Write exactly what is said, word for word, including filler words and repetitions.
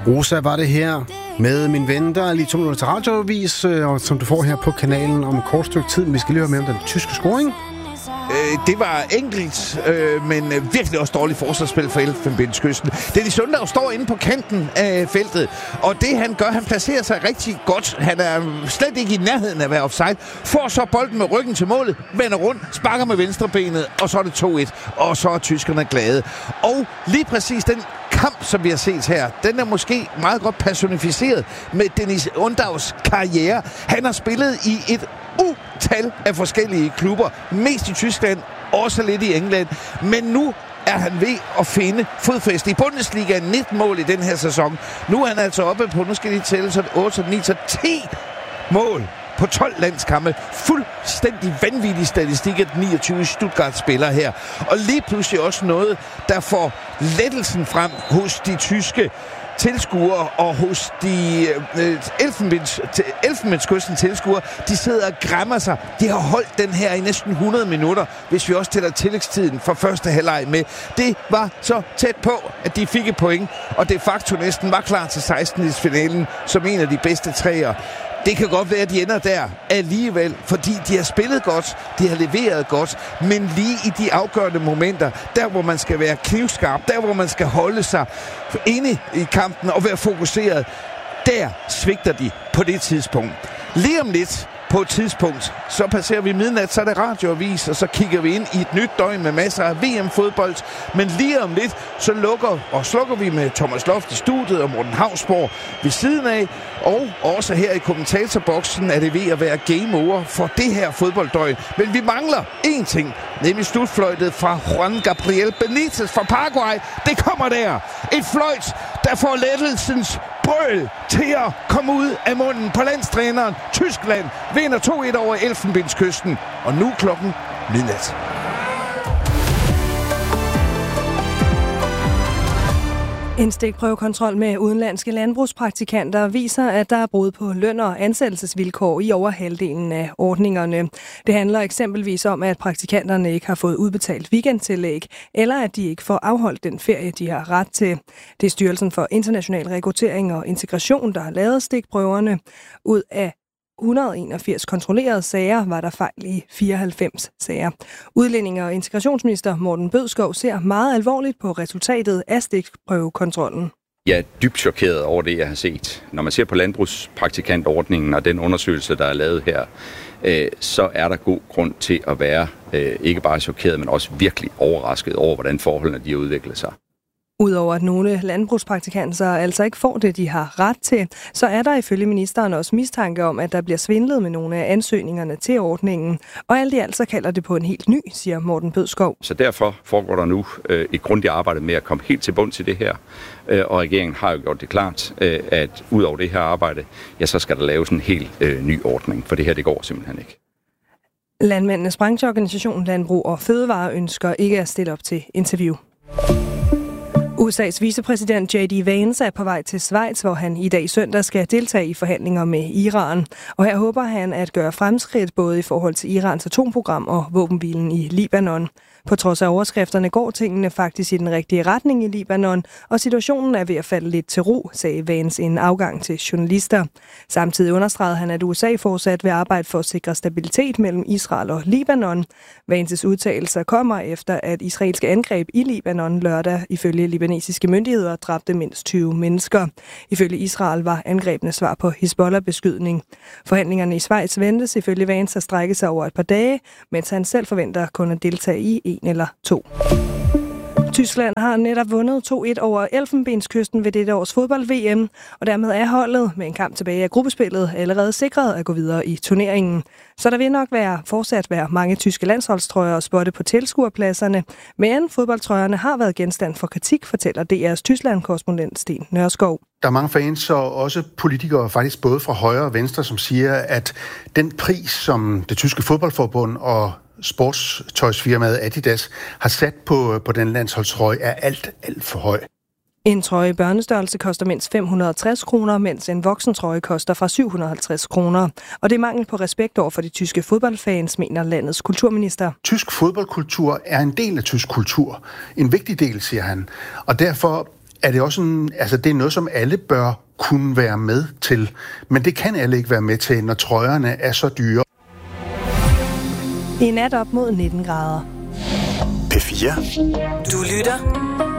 Rosa var det her med min ven, der er lige to minutter til radioavis, og som du får her på kanalen om et kort stykke tid. Vi skal lige høre med om den tyske scoring. Øh, det var enkelt, øh, men øh, virkelig også dårligt forsvarsspil for Elfenbenskysten. Dennis Sundau står inde på kanten af feltet, og det han gør, han placerer sig rigtig godt. Han er slet ikke i nærheden af at være offside. Får så bolden med ryggen til målet, vender rundt, sparker med venstrebenet, og så er det to et, og så er tyskerne glade. Og lige præcis den kamp, som vi har set her, den er måske meget godt personificeret med Dennis Sundaus karriere. Han har spillet i et utal af forskellige klubber, mest i Tyskland, også lidt i England, men nu er han ved at finde fodfæste i Bundesliga. nitten mål i den her sæson. Nu er han altså oppe på, nu skal de tælle, så otte, ni, så ti mål på tolv landskampe. Fuldstændig vanvittig statistik, at niogtyve Stuttgart spiller her. Og lige pludselig også noget, der får lettelsen frem hos de tyske tilskuere og hos de øh, Elfenbens, Elfenbenskysten tilskuere. De sidder og græmmer sig. De har holdt den her i næsten hundrede minutter, hvis vi også tæller tillægstiden for første halvleg med. Det var så tæt på, at de fik et point, og de facto næsten var klar til sekstendedelsfinalen som en af de bedste træer. Det kan godt være, at de ender der alligevel, fordi de har spillet godt, de har leveret godt, men lige i de afgørende momenter, der hvor man skal være knivskarp, der hvor man skal holde sig inde i kampen og være fokuseret, der svigter de på det tidspunkt. Lige om lidt, på et tidspunkt, så passerer vi midnat, så er det radioavis, og så kigger vi ind i et nyt døgn med masser af V M-fodbold. Men lige om lidt, så lukker og slukker vi med Thomas Loft i studiet og Morten Hausborg ved siden af. Og også her i kommentatorboksen er det ved at være game over for det her fodbolddøgn. Men vi mangler én ting, nemlig slutfløjtet fra Juan Gabriel Benitez fra Paraguay. Det kommer der. Et fløjt, der får lettelsens brøl til at komme ud af munden på landstræneren. Tyskland vinder to et over Elfenbenskysten. Og nu klokken midnat. En stikprøvekontrol med udenlandske landbrugspraktikanter viser, at der er brud på løn- og ansættelsesvilkår i over halvdelen af ordningerne. Det handler eksempelvis om, at praktikanterne ikke har fået udbetalt weekendtillæg, eller at de ikke får afholdt den ferie, de har ret til. Det er Styrelsen for International Rekruttering og Integration, der har lavet stikprøverne. Ud af et hundrede og enogfirs kontrollerede sager var der fejl i fireoghalvfems sager. Udlændinge- og integrationsminister Morten Bødskov ser meget alvorligt på resultatet af stikprøvekontrollen. Jeg er dybt chokeret over det, jeg har set. Når man ser på landbrugspraktikantordningen og den undersøgelse, der er lavet her, øh, så er der god grund til at være øh, ikke bare chokeret, men også virkelig overrasket over, hvordan forholdene de har udviklet sig. Udover at nogle landbrugspraktikanter altså ikke får det, de har ret til, så er der ifølge ministeren også mistanke om, at der bliver svindlet med nogle af ansøgningerne til ordningen. Og alt i alt så kalder det på en helt ny, siger Morten Bødskov. Så derfor foregår der nu øh, et grundigt arbejde med at komme helt til bund til det her. Øh, og regeringen har jo gjort det klart, øh, at ud over det her arbejde, ja, så skal der laves en helt øh, ny ordning, for det her det går simpelthen ikke. Landmændenes brancheorganisation Landbrug og Fødevare ønsker ikke at stille op til interview. U S A's vicepræsident J D Vance er på vej til Schweiz, hvor han i dag søndag skal deltage i forhandlinger med Iran. Og her håber han at gøre fremskridt både i forhold til Irans atomprogram og våbenhvilen i Libanon. På trods af overskrifterne går tingene faktisk i den rigtige retning i Libanon, og situationen er ved at falde lidt til ro, sagde Vance i en afgang til journalister. Samtidig understregede han, at U S A fortsat vil arbejde for at sikre stabilitet mellem Israel og Libanon. Vances udtalelser kommer efter, at israelske angreb i Libanon lørdag ifølge libanesiske myndigheder dræbte mindst tyve mennesker. Ifølge Israel var angrebene svar på Hizbollah-beskydning. Forhandlingerne i Schweiz ventes ifølge Vance at strække sig over et par dage, mens han selv forventer kun at deltage i en eller to. Tyskland har netop vundet to et over Elfenbenskysten ved dette års fodbold-V M, og dermed er holdet med en kamp tilbage af gruppespillet allerede sikret at gå videre i turneringen. Så der vil nok være, fortsat være mange tyske landsholdstrøjer at spotte på tilskuerpladserne, men fodboldtrøjerne har været genstand for kritik, fortæller D R's Tyskland-korrespondent Sten Nørskov. Der er mange fans og også politikere, faktisk både fra højre og venstre, som siger, at den pris, som det tyske fodboldforbund og sportstøjsfirmaet Adidas har sat på, på den landsholdstrøje, er alt, alt for høj. En trøje i børnestørrelse koster mindst fem hundrede og tres kroner, mens en voksentrøje koster fra syv hundrede og halvtreds kroner. Og det er mangel på respekt over for de tyske fodboldfans, mener landets kulturminister. Tysk fodboldkultur er en del af tysk kultur. En vigtig del, siger han. Og derfor er det også en, altså det er noget, som alle bør kunne være med til. Men det kan alle ikke være med til, når trøjerne er så dyre. I nat op mod nitten grader. P fire. Du lytter